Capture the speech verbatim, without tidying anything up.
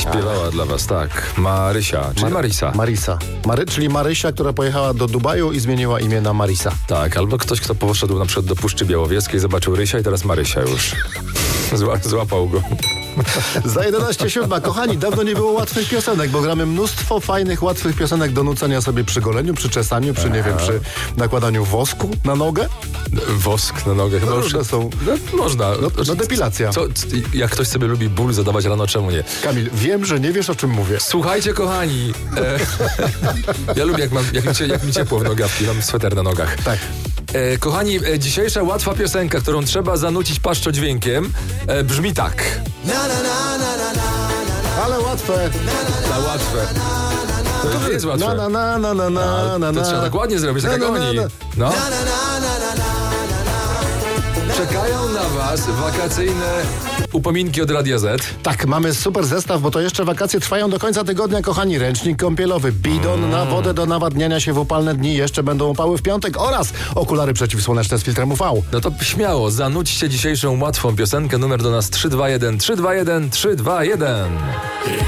Śpiewała dla was, tak. Marysia, czyli Mar- Marisa. Marisa. Mary, czyli Marysia, która pojechała do Dubaju i zmieniła imię na Marisa. Tak, albo ktoś, kto poszedł na przykład do Puszczy Białowieskiej, zobaczył Rysia i teraz Marysia już. Zła, złapał go. Za jedenaście siódma. Kochani, dawno nie było łatwych piosenek, bo gramy mnóstwo fajnych, łatwych piosenek do nucenia sobie przy goleniu, przy czesaniu, przy, nie wiem, przy nakładaniu wosku na nogę. Wosk na nogę. Chyba No, już, różne są. no, można. No, no depilacja. Co, c- jak ktoś sobie lubi ból zadawać rano, czemu nie? Kamil, wiem, że nie wiesz, o czym mówię. Słuchajcie, kochani. E, ja lubię, jak, mam, jak, mi, cie- jak mi ciepło w nogawki. Mam sweter na nogach. Tak. E, kochani, e, dzisiejsza łatwa piosenka, którą trzeba zanucić paszczodźwiękiem, e, brzmi tak. Ale łatwe. Na łatwe. To nie jest łatwe. Na, na, na, na, na, na, To na. trzeba tak ładnie zrobić, tak jak Na, na, na, oni. na. No. Czekają na was wakacyjne upominki od Radia Z. Tak, mamy super zestaw, bo to jeszcze wakacje trwają do końca tygodnia, kochani. Ręcznik kąpielowy, bidon Mm. na wodę do nawadniania się w upalne dni. Jeszcze będą upały w piątek oraz okulary przeciwsłoneczne z filtrem U V. No to śmiało, zanućcie dzisiejszą łatwą piosenkę. Numer do nas trzy dwa jeden, trzy dwa jeden, trzy dwa jeden.